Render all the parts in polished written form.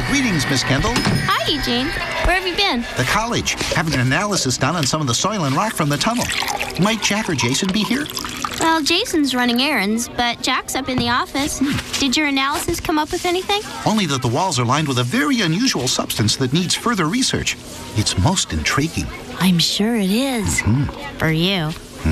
Greetings, Miss Kendall. Hi, Eugene. Where have you been? The college, having an analysis done on some of the soil and rock from the tunnel. Might Jack or Jason be here? Well, Jason's running errands, but Jack's up in the office. Did your analysis come up with anything? Only that the walls are lined with a very unusual substance that needs further research. It's most intriguing. I'm sure it is. For you.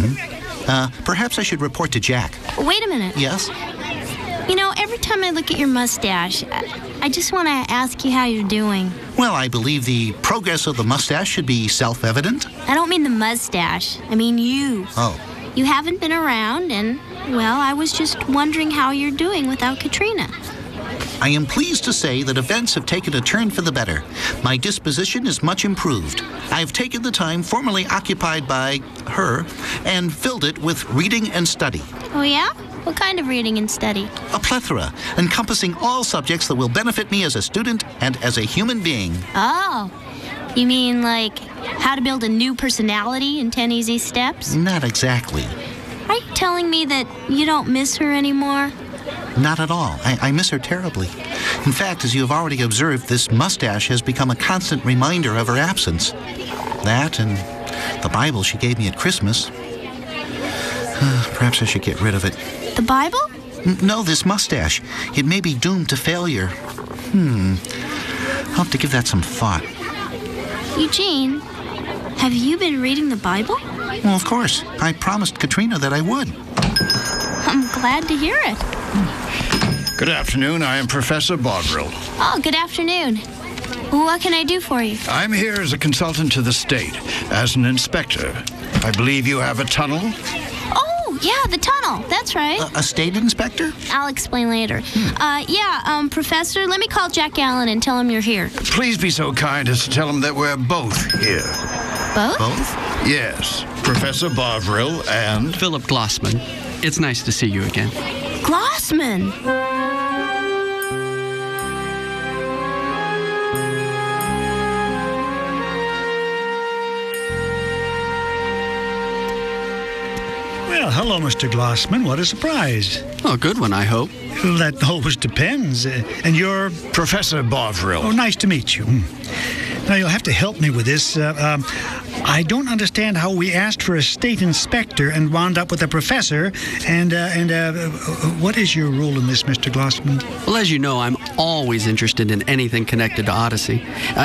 Perhaps I should report to Jack. Wait a minute. Yes? You know, every time I look at your mustache, I just want to ask you how you're doing. Well, I believe the progress of the mustache should be self-evident. I don't mean the mustache. I mean you. Oh. You haven't been around, and, well, I was just wondering how you're doing without Katrina. I am pleased to say that events have taken a turn for the better. My disposition is much improved. I have taken the time formerly occupied by her and filled it with reading and study. Oh, yeah? What kind of reading and study? A plethora, encompassing all subjects that will benefit me as a student and as a human being. Oh, you mean like how to build a new personality in 10 easy steps? Not exactly. Are you telling me that you don't miss her anymore? Not at all. I miss her terribly. In fact, as you have already observed, this mustache has become a constant reminder of her absence. That and the Bible she gave me at Christmas. Perhaps I should get rid of it. The Bible? No, this mustache. It may be doomed to failure. I'll have to give that some thought. Eugene, have you been reading the Bible? Well, of course. I promised Katrina that I would. I'm glad to hear it. Good afternoon. I am Professor Bovril. Oh, good afternoon. What can I do for you? I'm here as a consultant to the state, as an inspector. I believe you have a tunnel? Oh, yeah, the tunnel. That's right. A state inspector? I'll explain later. Professor, let me call Jack Allen and tell him you're here. Please be so kind as to tell him that we're both here. Both? Both? Yes, Professor Bovril and... Philip Glossman. It's nice to see you again. Glossman! Well, hello, Mr. Glossman. What a surprise. Oh, a good one, I hope. Well, that always depends. And you're... Professor Bovril. Oh, nice to meet you. Now, you'll have to help me with this. I don't understand how we asked for a state inspector and wound up with a professor. And what is your role in this, Mr. Glossman? Well, as you know, I'm always interested in anything connected to Odyssey.